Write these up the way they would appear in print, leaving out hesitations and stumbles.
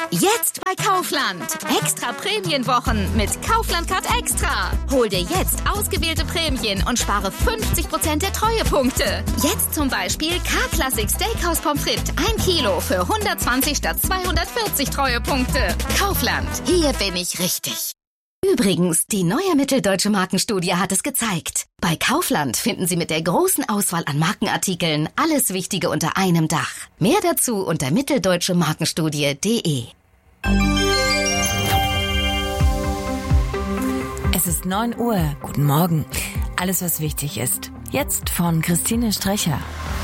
Jetzt bei Kaufland. Extra Prämienwochen mit Kaufland Card Extra. Hol dir jetzt ausgewählte Prämien und spare 50% der Treuepunkte. Jetzt zum Beispiel K-Classic Steakhouse Pommes frites 1 Kilo für 120 statt 240 Treuepunkte. Kaufland. Hier bin ich richtig. Übrigens, die neue Mitteldeutsche Markenstudie hat es gezeigt. Bei Kaufland finden Sie mit der großen Auswahl an Markenartikeln alles Wichtige unter einem Dach. Mehr dazu unter mitteldeutschemarkenstudie.de. Es ist 9 Uhr. Guten Morgen. Alles, was wichtig ist. Jetzt von Christine Strecher.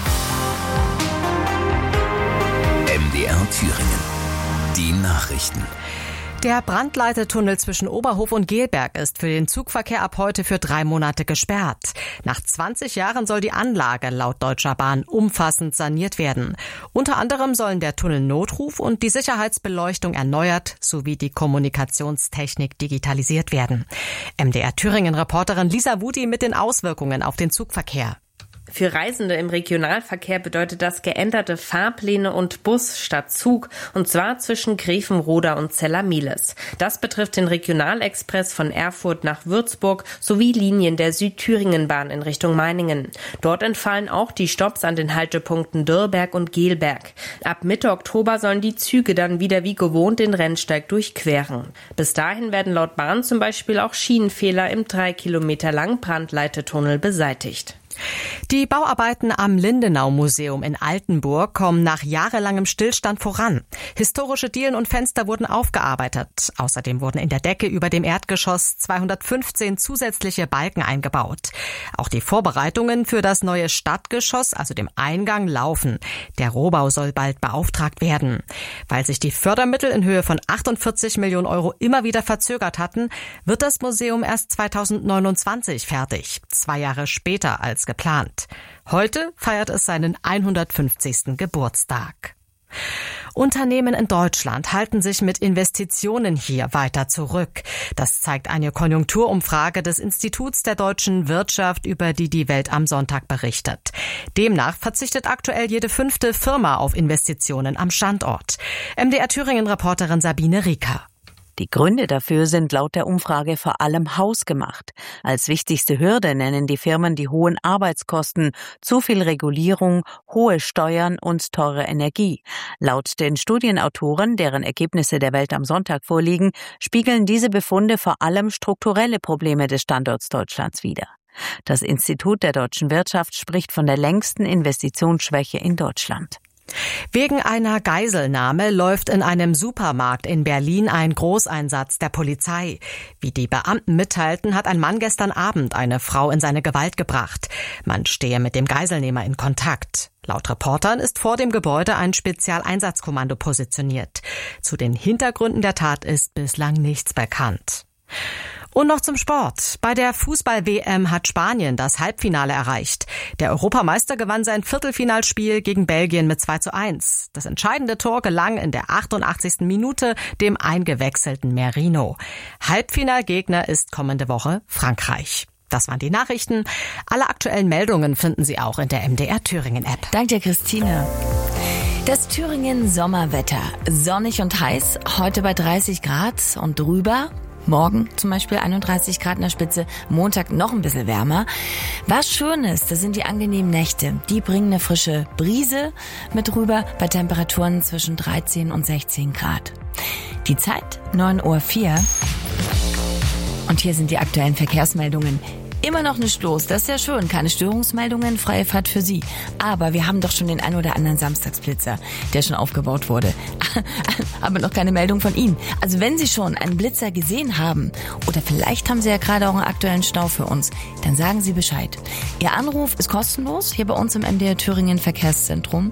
MDR Thüringen. Die Nachrichten. Der Brandleitetunnel zwischen Oberhof und Gelberg ist für den Zugverkehr ab heute für 3 Monate gesperrt. Nach 20 Jahren soll die Anlage laut Deutscher Bahn umfassend saniert werden. Unter anderem sollen der Tunnelnotruf und die Sicherheitsbeleuchtung erneuert sowie die Kommunikationstechnik digitalisiert werden. MDR Thüringen-Reporterin Lisa Wudi mit den Auswirkungen auf den Zugverkehr. Für Reisende im Regionalverkehr bedeutet das geänderte Fahrpläne und Bus statt Zug, und zwar zwischen Grevenroda und Zella-Miles. Das betrifft den Regionalexpress von Erfurt nach Würzburg sowie Linien der Südthüringenbahn in Richtung Meiningen. Dort entfallen auch die Stopps an den Haltepunkten Dürrberg und Gelberg. Ab Mitte Oktober sollen die Züge dann wieder wie gewohnt den Rennsteig durchqueren. Bis dahin werden laut Bahn zum Beispiel auch Schienenfehler im 3 Kilometer langen Brandleitetunnel beseitigt. Die Bauarbeiten am Lindenau-Museum in Altenburg kommen nach jahrelangem Stillstand voran. Historische Dielen und Fenster wurden aufgearbeitet. Außerdem wurden in der Decke über dem Erdgeschoss 215 zusätzliche Balken eingebaut. Auch die Vorbereitungen für das neue Stadtgeschoss, also dem Eingang, laufen. Der Rohbau soll bald beauftragt werden. Weil sich die Fördermittel in Höhe von 48 Millionen Euro immer wieder verzögert hatten, wird das Museum erst 2029 fertig. 2 Jahre später als geplant. Heute feiert es seinen 150. Geburtstag. Unternehmen in Deutschland halten sich mit Investitionen hier weiter zurück. Das zeigt eine Konjunkturumfrage des Instituts der deutschen Wirtschaft, über die die Welt am Sonntag berichtet. Demnach verzichtet aktuell jede 5. Firma auf Investitionen am Standort. MDR Thüringen-Reporterin Sabine Rieker. Die Gründe dafür sind laut der Umfrage vor allem hausgemacht. Als wichtigste Hürde nennen die Firmen die hohen Arbeitskosten, zu viel Regulierung, hohe Steuern und teure Energie. Laut den Studienautoren, deren Ergebnisse der Welt am Sonntag vorliegen, spiegeln diese Befunde vor allem strukturelle Probleme des Standorts Deutschlands wider. Das Institut der deutschen Wirtschaft spricht von der längsten Investitionsschwäche in Deutschland. Wegen einer Geiselnahme läuft in einem Supermarkt in Berlin ein Großeinsatz der Polizei. Wie die Beamten mitteilten, hat ein Mann gestern Abend eine Frau in seine Gewalt gebracht. Man stehe mit dem Geiselnehmer in Kontakt. Laut Reportern ist vor dem Gebäude ein Spezialeinsatzkommando positioniert. Zu den Hintergründen der Tat ist bislang nichts bekannt. Und noch zum Sport. Bei der Fußball-WM hat Spanien das Halbfinale erreicht. Der Europameister gewann sein Viertelfinalspiel gegen Belgien mit 2:1. Das entscheidende Tor gelang in der 88. Minute dem eingewechselten Merino. Halbfinalgegner ist kommende Woche Frankreich. Das waren die Nachrichten. Alle aktuellen Meldungen finden Sie auch in der MDR Thüringen-App. Danke, Christine. Das Thüringen Sommerwetter. Sonnig und heiß, heute bei 30 Grad und drüber. Morgen zum Beispiel 31 Grad in der Spitze, Montag noch ein bisschen wärmer. Was schön ist, das sind die angenehmen Nächte. Die bringen eine frische Brise mit rüber bei Temperaturen zwischen 13 und 16 Grad. Die Zeit 9:04 Uhr. Und hier sind die aktuellen Verkehrsmeldungen. Immer noch nicht los, das ist ja schön. Keine Störungsmeldungen, freie Fahrt für Sie. Aber wir haben doch schon den ein oder anderen Samstagsblitzer, der schon aufgebaut wurde. Aber noch keine Meldung von Ihnen. Also wenn Sie schon einen Blitzer gesehen haben, oder vielleicht haben Sie ja gerade auch einen aktuellen Stau für uns, dann sagen Sie Bescheid. Ihr Anruf ist kostenlos, hier bei uns im MDR Thüringen Verkehrszentrum.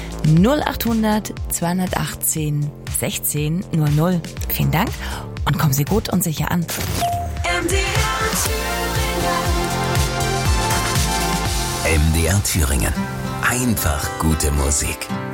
0800 218 16 00. Vielen Dank und kommen Sie gut und sicher an. MDR Thüringen. Einfach gute Musik.